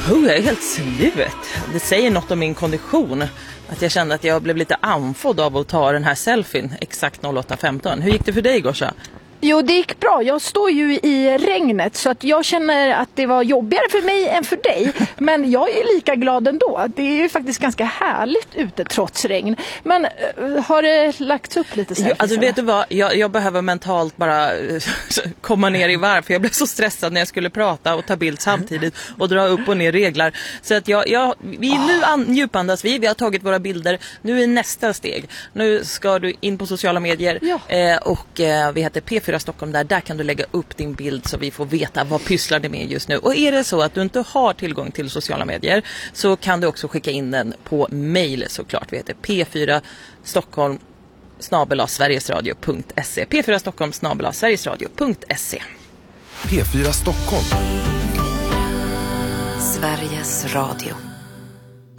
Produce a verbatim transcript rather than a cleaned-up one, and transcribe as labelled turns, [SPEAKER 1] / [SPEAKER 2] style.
[SPEAKER 1] Oh, jag är helt slut. Det säger något om min kondition. Att jag kände att jag blev lite anfodd av att ta den här selfien exakt åtta femton. Hur gick det för dig, Gorsa?
[SPEAKER 2] Jo, det gick bra. Jag står ju i regnet så att jag känner att det var jobbigare för mig än för dig. Men jag är lika glad ändå. Det är ju faktiskt ganska härligt ute trots regn. Men uh, har det lagts upp lite selfies?
[SPEAKER 1] Alltså vet du vad, jag, jag behöver mentalt bara uh, komma ner i varv. För jag blev så stressad när jag skulle prata och ta bild samtidigt och dra upp och ner reglar. Så att jag, jag vi oh. nu an, djupandas vi. Vi har tagit våra bilder. Nu är nästa steg. Nu ska du in på sociala medier
[SPEAKER 2] ja.
[SPEAKER 1] eh, och eh, vi heter P fyra Stockholm där. Där kan du lägga upp din bild så vi får veta vad pysslar du med just nu. Och är det så att du inte har tillgång till sociala medier så kan du också skicka in den på mail såklart. Vi heter P fyra Stockholm snabel-a sverigesradio punkt se P fyra Stockholm snabel-a sverigesradio punkt se
[SPEAKER 3] P fyra Stockholm
[SPEAKER 4] Sveriges Radio.